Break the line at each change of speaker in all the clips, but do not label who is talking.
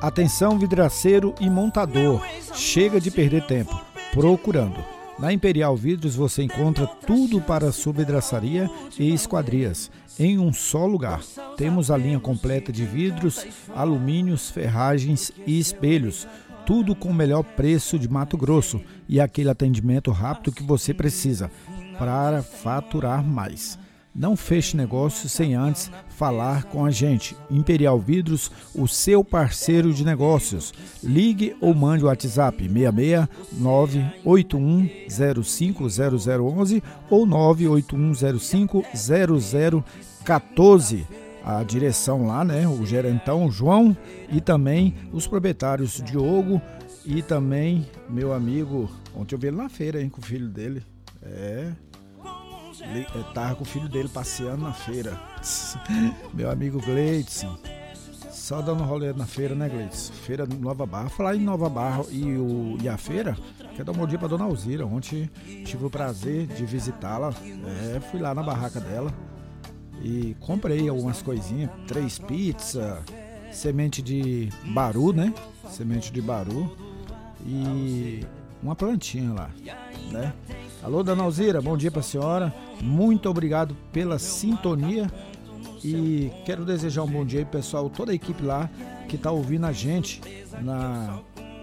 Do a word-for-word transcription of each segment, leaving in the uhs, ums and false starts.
Atenção vidraceiro e montador, chega de perder tempo procurando. Na Imperial Vidros você encontra tudo para sua vidraçaria e esquadrias em um só lugar. Temos a linha completa de vidros, alumínios, ferragens e espelhos, tudo com o melhor preço de Mato Grosso e aquele atendimento rápido que você precisa para faturar mais. Não feche negócio sem antes falar com a gente. Imperial Vidros, o seu parceiro de negócios. Ligue ou mande o WhatsApp seis seis nove oito um zero cinco zero zero um um ou nove oito um zero cinco zero zero um quatro. A direção lá, né? O gerentão João e também os proprietários Diogo e também meu amigo. Ontem eu vi ele na feira, hein, com o filho dele. É... Ele tava com o filho dele passeando na feira. Meu amigo Gleidson. Só dando rolê na feira, né, Gleidson? Feira Nova Barra. Falar em Nova Barra e, o, e a feira, quero dar um bom dia pra Dona Alzira. Ontem tive o prazer de visitá-la. É, fui lá na barraca dela e comprei algumas coisinhas. Três pizzas, semente de baru, né? Semente de baru e uma plantinha lá, né? Alô, Dona Alzira, bom dia para a senhora, muito obrigado pela sintonia e quero desejar um bom dia aí, pessoal, toda a equipe lá que tá ouvindo a gente na...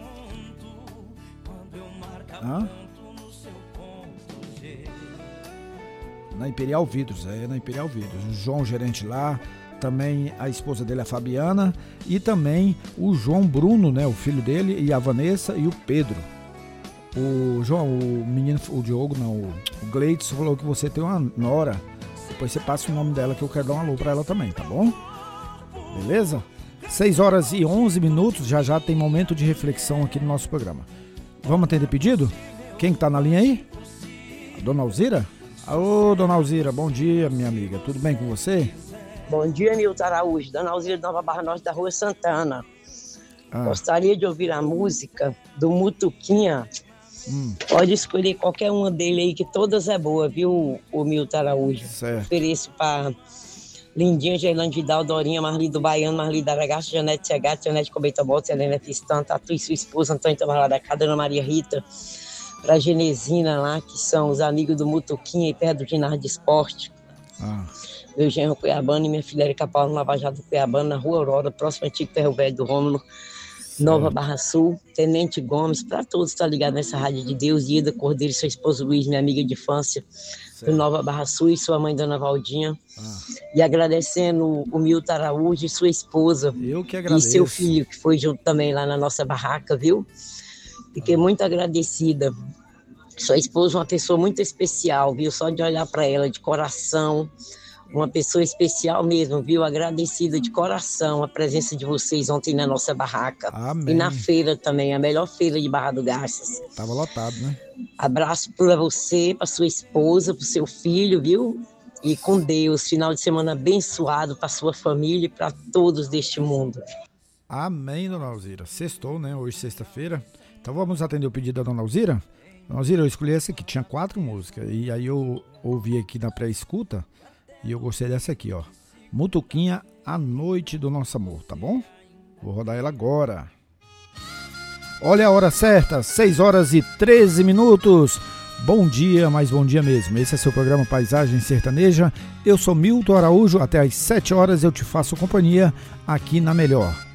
Hã? Na Imperial Vidros, é, na Imperial Vidros, o João, gerente lá, também a esposa dele, a Fabiana, e também o João Bruno, né, o filho dele, e a Vanessa e o Pedro. O João, o menino, o Diogo, não, o Gleidson falou que você tem uma nora. Depois você passa o nome dela que eu quero dar um alô pra ela também, tá bom? Beleza? seis horas e onze minutos, já já tem momento de reflexão aqui no nosso programa. Vamos atender pedido? Quem que tá na linha aí? A Dona Alzira? Alô, Dona Alzira, bom dia, minha amiga. Tudo bem com você?
Bom dia, Milton Araújo. Dona Alzira de Nova Barra Norte da Rua Santana. Ah. Gostaria de ouvir a música do Mutuquinha. Hum. Pode escolher qualquer uma dele aí, que todas é boa, viu, o Milton Araújo?
Certo.
Ofereço para Lindinha, Gerlande Vidal, Dorinha, Marli do Baiano, Marli da Aragaça, Janete Segato, Janete Cobeita Botes, Helena Pistão, Tatu e sua esposa, Antônio Tamarla da Casa, Dona Maria Rita, pra Genesina lá, que são os amigos do Mutuquinha e perto do ginásio de esporte.
Ah.
Meu genro Cuiabano e minha filha Erika Paula no Lava Jato do Cuiabano, na Rua Aurora, próximo ao antigo Ferro Velho do Rômulo, Nova Barra Sul, Tenente Gomes, para todos que estão ligados nessa rádio de Deus, Ida Cordeiro, sua esposa Luiz, minha amiga de infância, do Nova Barra Sul, e sua mãe, Dona Valdinha. Ah. E agradecendo o Milton Araújo e sua esposa.
Eu que agradeço.
E seu filho, que foi junto também lá na nossa barraca, viu? Fiquei ah. muito agradecida. Sua esposa é uma pessoa muito especial, viu? Só de olhar para ela de coração. Uma pessoa especial mesmo, viu? Agradecida de coração a presença de vocês ontem na nossa barraca.
Amém.
E na feira também, a melhor feira de Barra do Garças.
Tava lotado, né?
Abraço para você, para sua esposa, para o seu filho, viu? E com Deus, final de semana abençoado para sua família e para todos deste mundo.
Amém, Dona Alzira. Sextou, né? Hoje, sexta-feira. Então vamos atender o pedido da Dona Alzira? Dona Alzira, eu escolhi essa aqui, tinha quatro músicas. E aí eu ouvi aqui na pré-escuta. E eu gostei dessa aqui, ó. Mutuquinha, A Noite do Nosso Amor, tá bom? Vou rodar ela agora. Olha a hora certa, seis horas e treze minutos. Bom dia, mas bom dia mesmo. Esse é seu programa Paisagem Sertaneja. Eu sou Milton Araújo. Até às sete horas eu te faço companhia aqui na Melhor.